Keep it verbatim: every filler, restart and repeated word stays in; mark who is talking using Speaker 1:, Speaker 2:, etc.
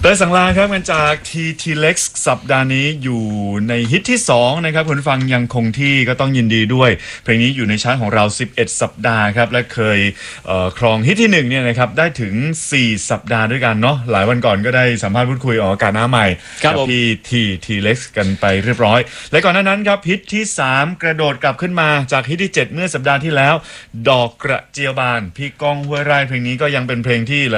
Speaker 1: ได้สังลาครับกันจาก ที ที เล็กซ์ สัปดาห์นี้อยู่ในฮิตที่สองนะครับคุณฟังยังคงที่ก็ต้องยินดีด้วยเพลงนี้อยู่ในชาร์ตของเราสิบเอ็ดสัปดาห์ครับและเคยเอ่อครองฮิตที่หนึ่งเนี่ยนะครับได้ถึงสี่สัปดาห์ด้วยกันเนาะหลายวันก่อนก็ได้สัมภาษณ์พูดคุยออกอากาศหน้าใหม่กับพี่ ที ที เล็กซ์ กันไปเรียบร้อยและก่อนหน้านั้นครับฮิตที่สามกระโดดกลับขึ้นมาจากฮิตที่เจ็ดเมื่อสัปดาห์ที่แล้วดอกกระเจียวบานพี่ก้องห้วยไร่เพลงนี้ก็ยังเป็นเพลงที่